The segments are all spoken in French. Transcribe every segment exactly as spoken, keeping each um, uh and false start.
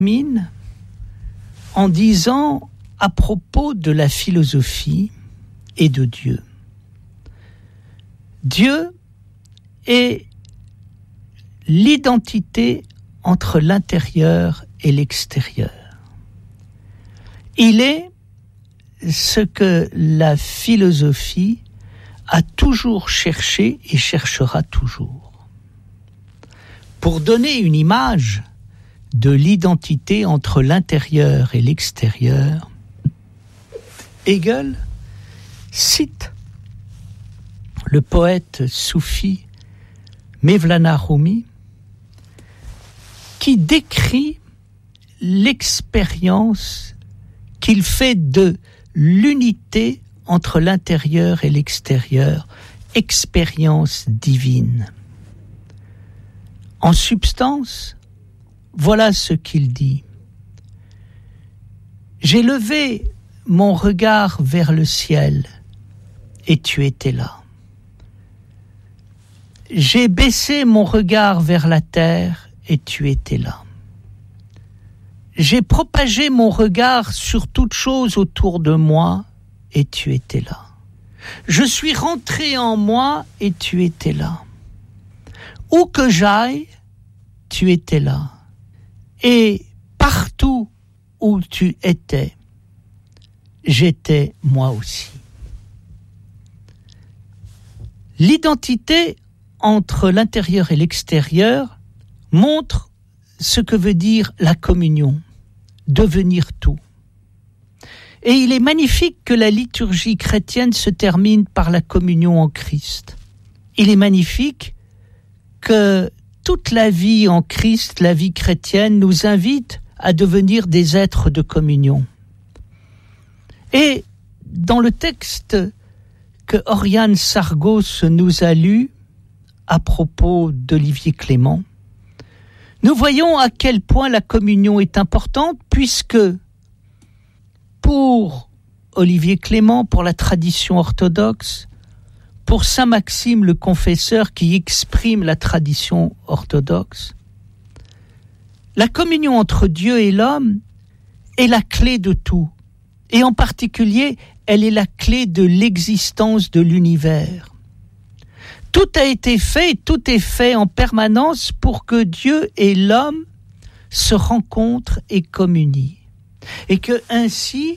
termine en disant à propos de la philosophie et de Dieu. Dieu est l'identité entre l'intérieur et l'extérieur. Il est ce que la philosophie a toujours cherché et cherchera toujours. Pour donner une image de l'identité entre l'intérieur et l'extérieur, Hegel cite le poète soufi Mevlana Rumi qui décrit l'expérience qu'il fait de l'unité entre l'intérieur et l'extérieur, expérience divine. En substance, voilà ce qu'il dit. J'ai levé mon regard vers le ciel et tu étais là. J'ai baissé mon regard vers la terre et tu étais là. J'ai propagé mon regard sur toute chose autour de moi et tu étais là. Je suis rentré en moi et tu étais là. Où que j'aille, tu étais là. Et partout où tu étais, j'étais moi aussi. L'identité entre l'intérieur et l'extérieur montre ce que veut dire la communion, devenir tout. Et il est magnifique que la liturgie chrétienne se termine par la communion en Christ. Il est magnifique que toute la vie en Christ, la vie chrétienne, nous invite à devenir des êtres de communion. Et dans le texte que Oriane Sargos nous a lu à propos d'Olivier Clément, nous voyons à quel point la communion est importante, puisque pour Olivier Clément, pour la tradition orthodoxe, pour Saint Maxime le Confesseur qui exprime la tradition orthodoxe, la communion entre Dieu et l'homme est la clé de tout. Et en particulier, elle est la clé de l'existence de l'univers. Tout a été fait, tout est fait en permanence pour que Dieu et l'homme se rencontrent et communient. Et que ainsi,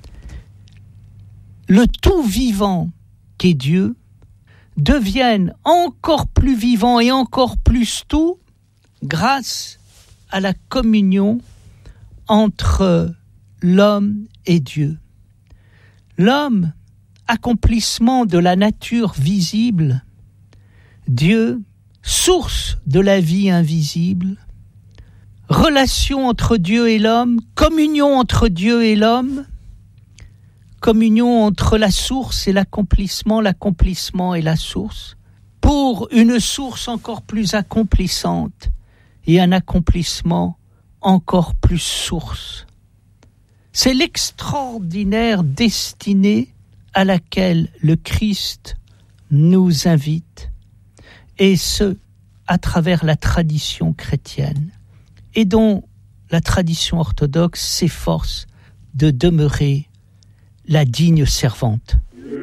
le tout vivant qu'est Dieu devienne encore plus vivant et encore plus tout grâce à la communion entre l'homme et Dieu. L'homme, accomplissement de la nature visible, Dieu, source de la vie invisible, relation entre Dieu et l'homme, communion entre Dieu et l'homme, communion entre la source et l'accomplissement, l'accomplissement et la source, pour une source encore plus accomplissante et un accomplissement encore plus source. C'est l'extraordinaire destinée à laquelle le Christ nous invite, et ce, à travers la tradition chrétienne, et dont la tradition orthodoxe s'efforce de demeurer la digne servante.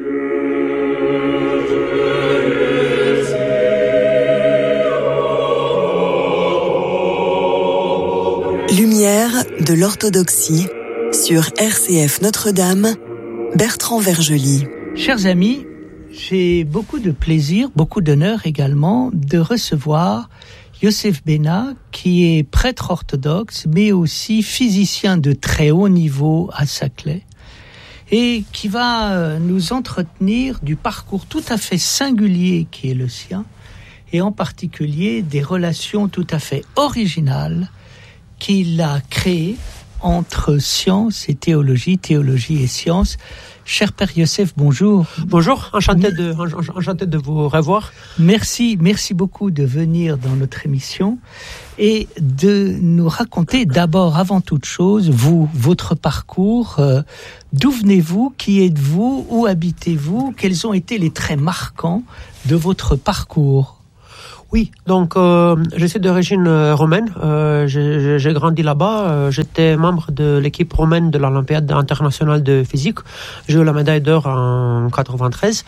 Lumière de l'orthodoxie sur R C F Notre-Dame, Bertrand Vergely. Chers amis, j'ai beaucoup de plaisir, beaucoup d'honneur également de recevoir Yosef Bena, qui est prêtre orthodoxe, mais aussi physicien de très haut niveau à Saclay, et qui va nous entretenir du parcours tout à fait singulier qui est le sien, et en particulier des relations tout à fait originales qu'il a créées entre science et théologie, théologie et science. Cher Père Yosef, bonjour. Bonjour, enchanté de, enchanté de vous revoir. Merci, merci beaucoup de venir dans notre émission et de nous raconter d'abord, avant toute chose, vous, votre parcours. Euh, d'où venez-vous? Qui êtes-vous? Où habitez-vous? Quels ont été les traits marquants de votre parcours? Oui, donc euh, je suis d'origine euh, romaine. Euh, j'ai, j'ai grandi là-bas. Euh, j'étais membre de l'équipe romaine de l'Olympiade internationale de physique. J'ai eu la médaille d'or en quatre-vingt-treize.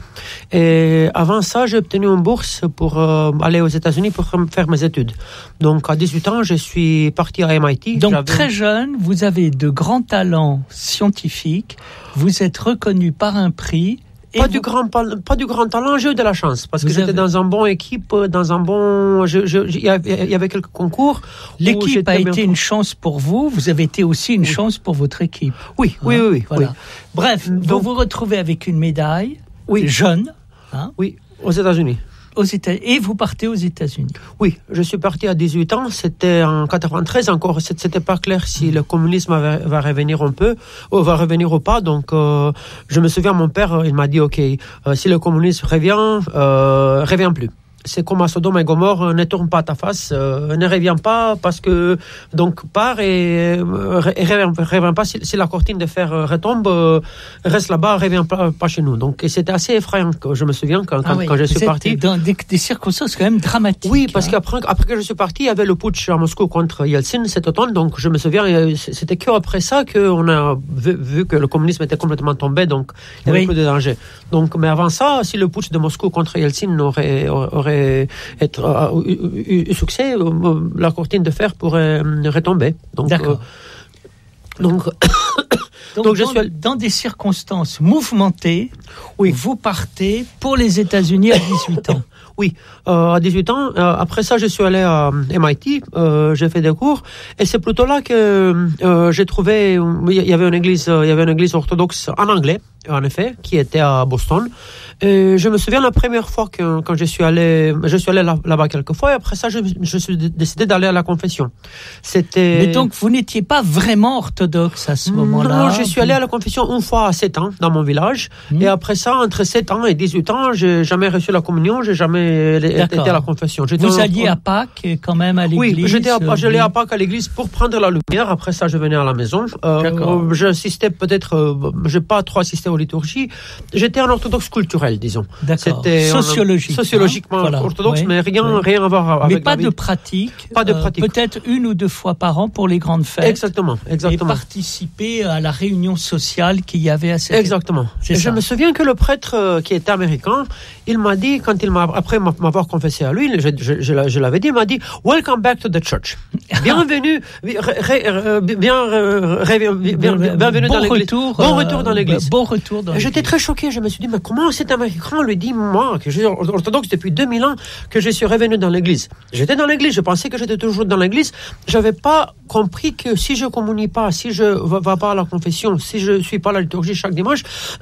Et avant ça, j'ai obtenu une bourse pour euh, aller aux États-Unis pour faire mes études. Donc à dix-huit ans, je suis parti à M I T. Donc J'avais... très jeune, vous avez de grands talents scientifiques. Vous êtes reconnu par un prix. Pas vous... du grand, pas, pas du grand talent, j'ai eu de la chance parce que vous j'étais avez... dans un bon équipe, dans un bon, je, je, il y avait quelques concours. L'équipe a été bien... une chance pour vous. Vous avez été aussi une oui. chance pour votre équipe. Oui, hein? oui, oui, oui, voilà. oui. Bref, donc vous vous retrouvez avec une médaille. Oui, jeune. Hein? Oui, aux États-Unis. Aux États... Et vous partez aux États-Unis. Oui, je suis parti à dix-huit ans. C'était en quatre-vingt-treize. Encore, c'était pas clair si le communisme va, va revenir un peu, ou va revenir ou pas. Donc, euh, je me souviens, mon père, il m'a dit, OK, euh, si le communisme revient, euh, revient plus. C'est comme à Sodome et Gomorrhe, ne tourne pas ta face, euh, ne reviens pas parce que, donc, pars et, et reviens, reviens pas si, si la cortine de fer retombe, euh, reste là-bas, reviens pas, pas chez nous. Donc, c'était assez effrayant, je me souviens, quand, ah quand, oui, quand je suis parti. Dans des, des circonstances quand même dramatiques. Oui, parce hein. qu'après après que je suis parti, il y avait le putsch à Moscou contre Yeltsin cet automne, donc je me souviens, c'était qu'après ça qu'on a vu, vu que le communisme était complètement tombé, donc il y avait oui. peu de danger. Donc, mais avant ça, si le putsch de Moscou contre Yeltsin aurait, aurait être euh, eu, eu succès, euh, la cortine de fer pourrait euh, retomber. Donc, D'accord. Euh, donc, donc, donc je dans, suis... dans des circonstances mouvementées, oui. vous partez pour les États-Unis à dix-huit ans. Oui, euh, à dix-huit ans. Euh, après ça, je suis allé à M I T. Euh, j'ai fait des cours, et c'est plutôt là que euh, j'ai trouvé. Il y avait une église, il y avait une église orthodoxe en anglais, en effet, qui était à Boston. Et je me souviens la première fois que quand je suis allé, je suis allé là, là-bas quelques fois. Et après ça, je, je suis décidé d'aller à la confession. C'était. Mais donc, vous n'étiez pas vraiment orthodoxe à ce moment-là. Non, je suis allé à la confession une fois à sept ans dans mon village. Mmh. Et après ça, entre sept ans et dix-huit ans, j'ai jamais reçu la communion, j'ai jamais été à la confession. J'étais vous en... alliez à Pâques quand même à l'église. Oui, j'étais à, euh, j'allais à Pâques à l'église pour prendre la lumière. Après ça, je venais à la maison. Euh, j'assistais peut-être, euh, j'ai pas trop assisté aux liturgies. J'étais en orthodoxe culturel, disons. D'accord. C'était sociologique, en, sociologiquement hein, voilà. orthodoxe, oui, mais rien, oui. rien à voir avec mais pas la vie. de pratique. Pas de pratique. Euh, peut-être une ou deux fois par an pour les grandes fêtes. Exactement, exactement. Et participer à la réunion sociale qu'il y avait à cette. Exactement. Et je me souviens que le prêtre euh, qui était américain, il m'a dit quand il m'a après m'avoir confessé à lui, je, je, je, je l'avais dit, il m'a dit "Welcome back to the church." Bienvenue, bienvenue dans l'église. Retour, bon retour dans l'église. Bon retour dans l'église. J'étais très choqué. Je me suis dit, mais comment cet américain lui dit, moi, que je suis orthodoxe depuis deux mille ans, que je suis revenu dans l'église. J'étais dans l'église, je pensais que j'étais toujours dans l'église. J'avais pas compris que si je communie pas, si je ne vais pas à la confession, si je suis pas à la liturgie chaque dimanche,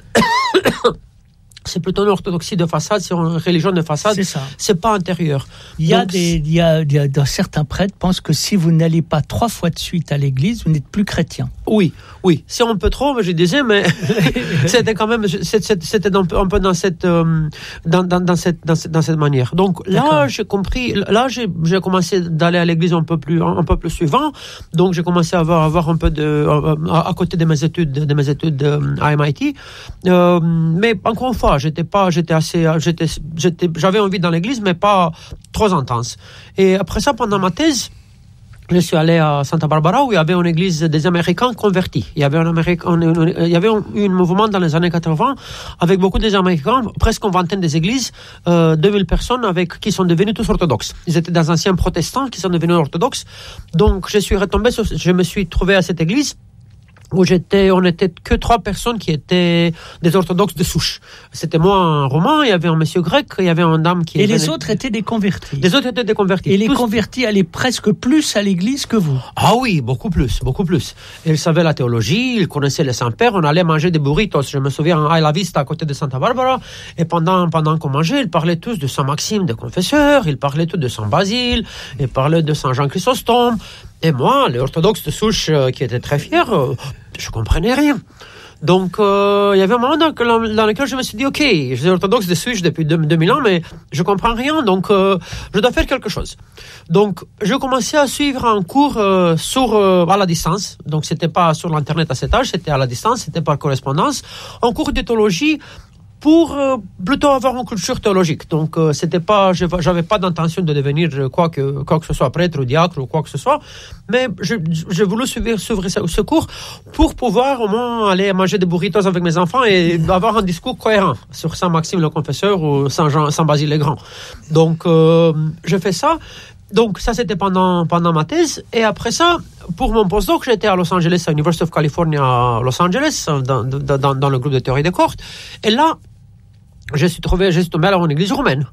c'est plutôt une orthodoxie de façade, c'est une religion de façade. C'est ça. C'est pas intérieur. Il y a Donc, des, il y a, il y a dans certains prêtres pensent que si vous n'allez pas trois fois de suite à l'église, vous n'êtes plus chrétien. Oui, oui. C'est un peu trop, je disais, mais c'était quand même, c'était un peu, un peu dans cette, euh, dans, dans, dans cette, dans cette, dans cette manière. Donc là, D'accord. j'ai compris, là, j'ai, j'ai commencé d'aller à l'église un peu plus, un, un peu plus suivant. Donc j'ai commencé à avoir, avoir un peu de, à, à côté de mes études, de mes études à M I T. Euh, mais encore une fois, j'étais pas, j'étais assez, j'étais, j'étais, j'avais envie dans l'église, mais pas trop intense. Et après ça, pendant ma thèse, je suis allé à Santa Barbara où il y avait une église des Américains convertis. Il y avait un, Américain, il y avait un, un mouvement dans les années quatre-vingts avec beaucoup des Américains, presque une vingtaine des églises, euh, deux mille personnes avec, qui sont devenus tous orthodoxes. Ils étaient des anciens protestants qui sont devenus orthodoxes. Donc je suis retombé sur, je me suis trouvé à cette église où j'étais, on n'était que trois personnes qui étaient des orthodoxes de souche. C'était moi, un romain, il y avait un monsieur grec, il y avait une dame qui... Et les autres étaient des convertis. Les autres étaient des convertis. Et les Tous... convertis allaient presque plus à l'église que vous. Ah oui, beaucoup plus, beaucoup plus. Ils savaient la théologie, ils connaissaient les saints-pères, on allait manger des burritos. Je me souviens, à La Vista, à côté de Santa Barbara, et pendant, pendant qu'on mangeait, ils parlaient tous de Saint-Maxime de Confesseur, ils parlaient tous de Saint-Basile, ils parlaient de Saint-Jean-Chrysostome. Et moi, les orthodoxes de souche euh, qui étaient très fiers, euh, je comprenais rien. Donc, euh, il y avait un moment dans, dans lequel je me suis dit, ok, je suis orthodoxe de souche depuis deux mille ans, mais je comprends rien, donc euh, je dois faire quelque chose. Donc, je commençais à suivre un cours euh, sur, euh, à la distance. Donc, c'était pas sur l'internet à cet âge, c'était à la distance, c'était par correspondance. Un cours de théologie pour euh, plutôt avoir une culture théologique. Donc, euh, c'était pas, je j'avais pas d'intention de devenir quoi que, quoi que ce soit, prêtre ou diacre ou quoi que ce soit, mais je, j'ai voulu suivre, suivre ce, ce cours pour pouvoir au moins aller manger des burritos avec mes enfants et avoir un discours cohérent sur Saint Maxime le Confesseur ou Saint Jean, Saint Basile le Grand. Donc, euh, je fais ça. Donc, ça, c'était pendant, pendant ma thèse. Et après ça, pour mon postdoc, j'étais à Los Angeles, à University of California à Los Angeles, dans, dans, dans le groupe de théorie des cohortes. Et là, je suis trouvé, je suis tombé à une église roumaine.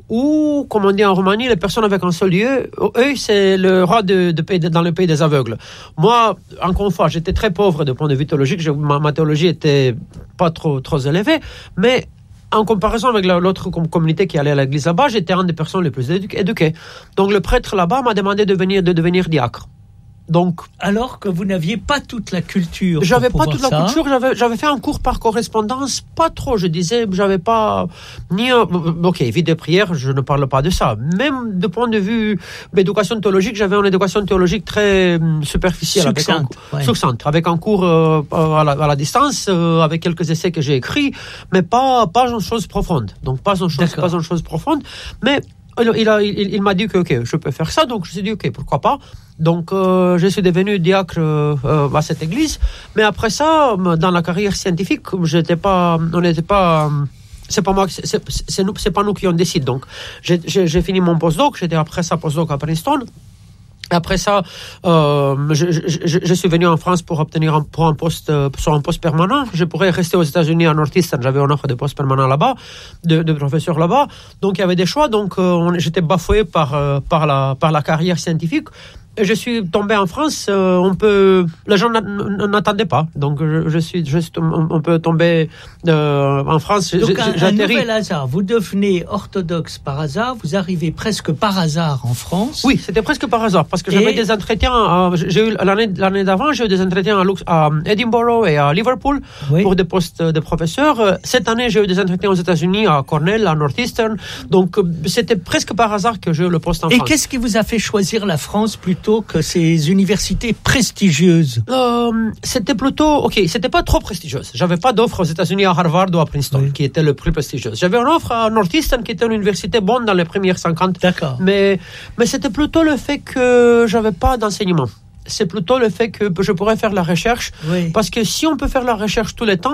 Où, comme on dit en Roumanie, les personnes avec un seul Dieu, eux, c'est le roi de, de, de, dans le pays des aveugles. Moi, encore une fois, j'étais très pauvre de point de vue théologique. Je, ma, ma théologie était pas trop, trop élevée. Mais, en comparaison avec la, l'autre communauté qui allait à l'église là-bas, j'étais une des personnes les plus éduquées. Donc, le prêtre là-bas m'a demandé de venir, de devenir diacre. Donc, alors que vous n'aviez pas toute la culture. J'avais pas toute ça. la culture. J'avais, j'avais fait un cours par correspondance, pas trop. Je disais, j'avais pas ni un. Ok, vie de prière, je ne parle pas de ça. Même de point de vue d'éducation théologique, j'avais une éducation théologique très superficielle, succincte, avec un, ouais. succincte, avec un cours euh, à, la, à la distance, euh, avec quelques essais que j'ai écrits, mais pas pas une chose profonde. Donc pas une chose, pas une chose profonde, mais. Il, a, il, il m'a dit que ok, je peux faire ça, donc je me suis dit ok, pourquoi pas. Donc euh, je suis devenu diacre euh, à cette église, mais après ça, dans la carrière scientifique, j'étais pas, on n'était pas, c'est pas moi, c'est, c'est, c'est, nous, c'est pas nous qui on décide. Donc j'ai, j'ai, j'ai fini mon postdoc, j'étais après ça postdoc à Princeton. Après ça, euh, je, je, je suis venu en France pour obtenir un, pour un poste, euh, sur un poste permanent. Je pourrais rester aux États-Unis à Northeastern. J'avais une offre de poste permanent là-bas, de, de professeur là-bas. Donc il y avait des choix. Donc euh, on, j'étais bafoué par euh, par la par la carrière scientifique. Et je suis tombé en France. Euh, on peut, les gens n'attendaient pas. Donc je, je suis juste, on, on peut tomber euh, en France. Donc un, un nouvel hasard. Vous devenez orthodoxe par hasard. Vous arrivez presque par hasard en France. Oui, c'était presque par hasard parce que et... j'avais des entretiens. Euh, j'ai eu l'année l'année d'avant, j'ai eu des entretiens à, Lux, à Edinburgh et à Liverpool oui. pour des postes de professeur. Cette année, j'ai eu des entretiens aux États-Unis à Cornell, à Northeastern. Donc c'était presque par hasard que j'ai eu le poste en et France. Et qu'est-ce qui vous a fait choisir la France plutôt que ces universités prestigieuses? euh, C'était plutôt, ok, c'était pas trop prestigieuse. J'avais pas d'offre aux États-Unis à Harvard ou à Princeton, oui. qui était le plus prestigieuse. J'avais une offre à Northeastern, qui était une université bonne dans les premières cinquante. D'accord. Mais, mais c'était plutôt le fait que j'avais pas d'enseignement. C'est plutôt le fait que je pourrais faire la recherche. Oui. Parce que si on peut faire la recherche tout le temps,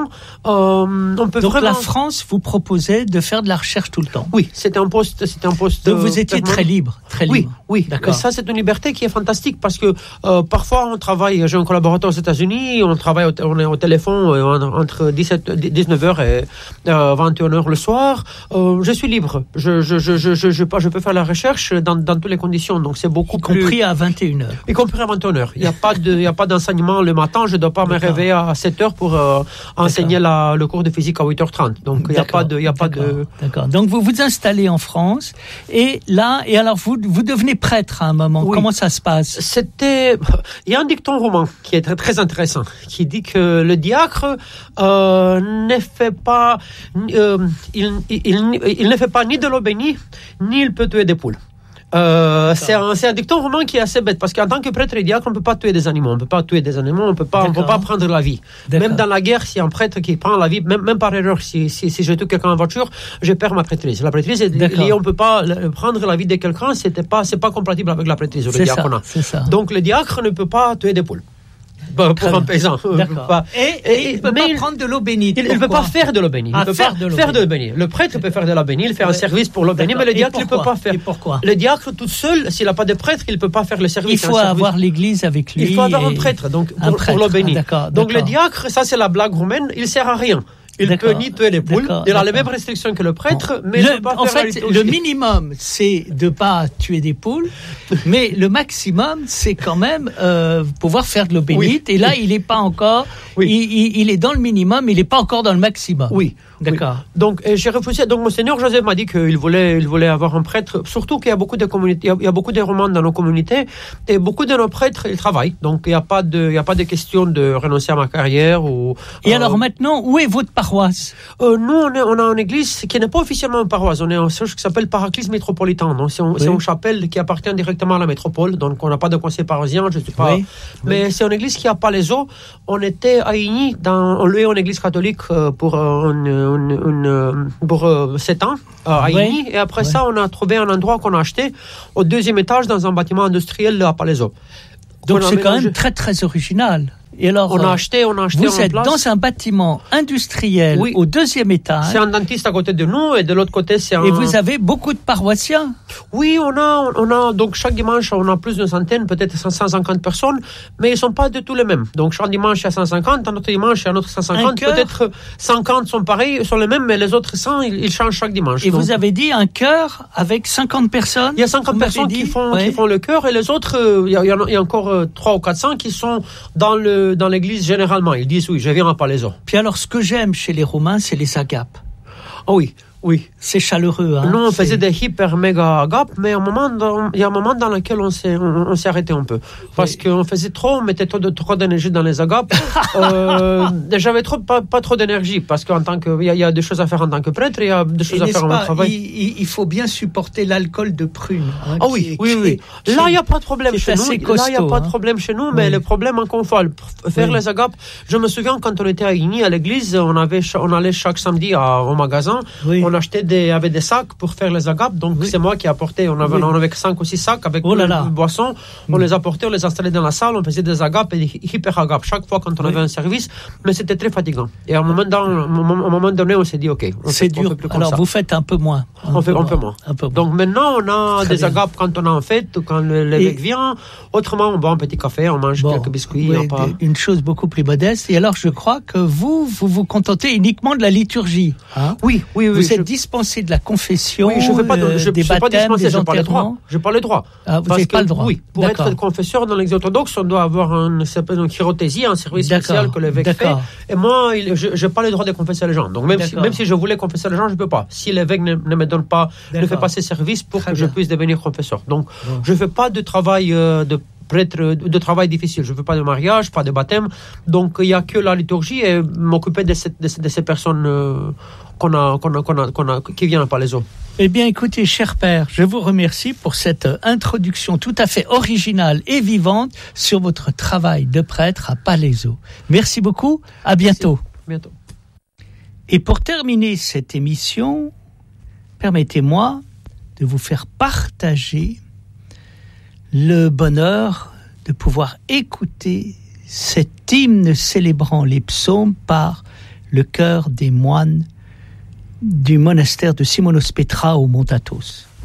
euh, on peut Donc vraiment... la France vous proposait de faire de la recherche tout le temps. Oui, c'était un poste, c'était un poste. Donc vous étiez très libre, très libre. Oui, oui. D'accord. Et ça, c'est une liberté qui est fantastique parce que euh, parfois on travaille. J'ai un collaborateur aux États-Unis, on travaille, au, on est au téléphone euh, entre dix-sept, dix-neuf heures et euh, vingt et une heures le soir. Euh, je suis libre. Je, je, je, je, je, je, je peux faire la recherche dans, dans toutes les conditions. Donc c'est beaucoup y plus. Y compris à vingt et une heures. Y compris à vingt et une heures. Il n'y a pas de, il n'y a pas d'enseignement le matin. Je ne dois pas D'accord. me réveiller à sept heures pour euh, enseigner la, le cours de physique à huit heures trente. Donc, il n'y a pas de, il y a pas D'accord. de. D'accord. Donc, vous vous installez en France et là, et alors vous, vous devenez prêtre à un moment. Oui. Comment ça se passe? C'était, il y a un dicton romain qui est très, très intéressant, qui dit que le diacre euh, ne fait pas, euh, il, il, il, il ne fait pas ni de l'eau bénie, ni il peut tuer des poules. Euh, c'est, un, c'est un dicton romain qui est assez bête parce qu'en tant que prêtre et diacre, on ne peut pas tuer des animaux, on ne peut pas tuer des animaux, on ne peut pas, on peut pas prendre la vie. D'accord. Même dans la guerre, si un prêtre qui prend la vie, même, même par erreur, si, si, si je tue quelqu'un en voiture, je perds ma prêtrise. La prêtrise est liée, on ne peut pas prendre la vie de quelqu'un, c'était pas, c'est pas compatible avec la prêtrise ou le diaconat. Donc le diacre ne peut pas tuer des poules. Pour Très un paysan. D'accord. Et, et, et il ne peut pas il, prendre de l'eau bénite. Il ne peut pas faire de l'eau bénite. Ah, il peut faire pas de l'eau faire de l'eau bénite. Le prêtre peut faire de l'eau bénite, il fait ouais. un service pour l'eau bénite, mais le diacre ne peut pas faire. Et pourquoi? Le diacre tout seul, s'il n'a pas de prêtre, il ne peut pas faire le service. Il faut avoir service. L'église avec lui. Il faut avoir un prêtre, donc un pour, prêtre. pour l'eau bénite. Ah, d'accord, donc d'accord. le diacre, ça c'est la blague romaine, il ne sert à rien. Il d'accord. peut ni tuer les poules, d'accord, il a d'accord. les mêmes restrictions que le prêtre, bon. mais le, il ne peut pas en faire fait, la le minimum, c'est de ne pas tuer des poules, mais le maximum, c'est quand même euh, pouvoir faire de l'eau bénite. Oui. Et là, il n'est pas encore, oui. il, il, il est dans le minimum, il n'est pas encore dans le maximum. Oui. D'accord. Oui. Donc, j'ai refusé. Donc, Monseigneur Joseph m'a dit qu'il voulait, il voulait avoir un prêtre. Surtout qu'il y a beaucoup de communautés, il y a beaucoup de romans dans nos communautés, et beaucoup de nos prêtres, ils travaillent. Donc, il n'y a pas de, il y a pas de question de renoncer à ma carrière ou. Et euh, alors maintenant, où est votre parcours? paroisse? euh, Nous, on, est, on a une église qui n'est pas officiellement une paroisse. On est un siège qui s'appelle Paraclise métropolitain. Donc, c'est, un, oui. c'est une chapelle qui appartient directement à la métropole. Donc, on n'a pas de conseil parisien, je ne sais pas. Oui. Mais oui. c'est une église qui a Palaiseau. On était à Igny, dans, on louait une église catholique pour, une, une, une, pour euh, sept ans à Igny. Oui. Et après oui. ça, on a trouvé un endroit qu'on a acheté au deuxième étage dans un bâtiment industriel à Palaiseau. Donc, c'est quand même très, très original. Et alors, on a acheté, on a acheté vous êtes place. dans un bâtiment industriel oui. au deuxième étage. C'est un dentiste à côté de nous et de l'autre côté c'est un... Et vous avez beaucoup de paroissiens? Oui, on a, on a donc chaque dimanche on a plus d'une centaine, peut-être cent cinquante personnes, mais ils sont pas du tout les mêmes. Donc chaque dimanche il y a cent cinquante, un autre dimanche il y a un autre cent cinquante, peut-être cinquante sont pareils, sont les mêmes, mais les autres cent ils, ils changent chaque dimanche. Et donc, vous avez dit un chœur avec cinquante personnes? Il y a cinquante personnes qui font, ouais. qui font le chœur et les autres, euh, il, y a, il, y a, il y a encore euh, trois ou quatre cents qui sont dans le dans l'église générale. Ils disent oui, je viens à Palaiseau. Puis alors, ce que j'aime chez les Romains, c'est les agapes. Oh oui, oui. C'est chaleureux. Hein, Nous, on c'est... faisait des hyper méga agapes, mais un moment dans, il y a un moment dans lequel on s'est, on, on s'est arrêté un peu. Parce oui. qu'on faisait trop, on mettait trop, de, trop d'énergie dans les agapes. euh, j'avais trop, pas, pas trop d'énergie, parce qu'en tant que, il y, y a des choses à faire en tant que prêtre, il y a des choses et à faire en pas, travail. Il, il faut bien supporter l'alcool de prune. Hein, oh oui, est, oui, oui. Est, là, il n'y a pas de problème chez nous. Costaud, là, il n'y a pas de problème chez nous, mais oui. le problème, encore une fois, faire oui. les agapes. Je me souviens quand on était à Igny, à l'église, on avait, on allait chaque samedi à, au magasin, oui. on achetait des, avait des sacs pour faire les agapes, donc oui. c'est moi qui ai apporté, on avait, oui. on avait cinq ou six sacs avec oh là là. une boisson, on mmh. les apportait, on les installait dans la salle, on faisait des agapes et des hyper agapes chaque fois quand on oui. avait un service, mais c'était très fatigant. Et à un moment, dans, à un moment donné, on s'est dit, ok, on c'est fait, dur. On fait plus comme alors ça. Vous faites un peu moins. Un on fait peu un moins. peu moins. Un peu moins. Donc maintenant, on a très des bien. agapes quand on a en fête, quand l'évêque et... vient. Autrement, on boit un petit café, on mange bon, quelques biscuits. Oui, pas... Une chose beaucoup plus modeste. Et alors, je crois que vous, vous vous contentez uniquement de la liturgie. Hein oui, oui, oui. Vous je... êtes dispensé de la confession. Oui, je ne fais pas de, je, des je baptêmes, pas dispensé, je parle droit. Je parle droit. Ah, vous n'avez pas le droit. Oui, pour D'accord. être confesseur dans l'Église orthodoxe, on doit avoir un, une chirotésie, un service D'accord. spécial que l'évêque D'accord. fait. Et moi, il, je n'ai pas le droit de confesser les gens. Donc même si, même si je voulais confesser les gens, je ne peux pas. Si l'évêque ne, ne me donne pas, D'accord. ne fait pas ses services pour Très que bien. je puisse devenir confesseur. Donc bon. je ne fais pas de travail euh, de prêtre, de travail difficile. Je ne veux pas de mariage, pas de baptême. Donc il n'y a que la liturgie et m'occuper de, cette, de, de ces personnes euh, qu'on a, qu'on a, qu'on a, qu'on a, qui viennent à Palaiseau. Eh bien, écoutez, cher père, je vous remercie pour cette introduction tout à fait originale et vivante sur votre travail de prêtre à Palaiseau. Merci beaucoup. À bientôt. Merci. Bientôt. Et pour terminer cette émission, permettez-moi de vous faire partager le bonheur de pouvoir écouter cet hymne célébrant les psaumes par le chœur des moines du monastère de Simonos Petra au Mont Athos.